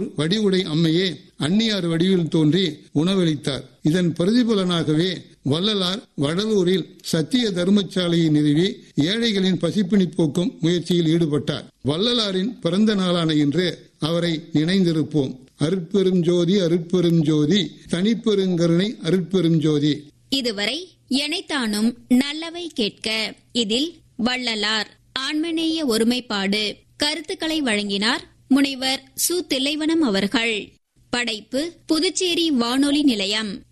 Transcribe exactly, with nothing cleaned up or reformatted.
வடிவுடை அம்மையே அந்நியார் வடிவில் தோன்றி உணவளித்தார். இதன் பிரதிபலனாகவே வள்ளலார் வடலூரில் சத்திய தர்மசாலையை நிறுவி ஏழைகளின் பசிப்பினி போக்கும் முயற்சியில் ஈடுபட்டார். வள்ளலாரின் பிறந்த நாளான இன்று அவரை நினைந்திருப்போம். அருட்பெரும் ஜோதி அருட்பெரும் ஜோதி தனிப்பெருங்கருணை அருட்பெரும் ஜோதி. இதுவரை எனைத்தானும் நல்லவை கேட்க இதில் வள்ளலார் ஆன்மநேய ஒருமைப்பாடு கருத்துக்களை வழங்கினார் முனைவர் சு தில்லைவனம் அவர்கள். படைப்பு புதுச்சேரி வானொலி நிலையம்.